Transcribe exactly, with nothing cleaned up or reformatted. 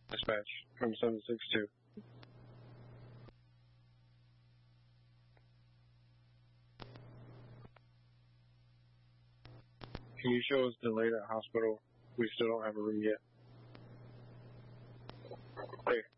Dispatch from seven six two. Can you show us delayed at hospital? We still don't have a room yet. Hey.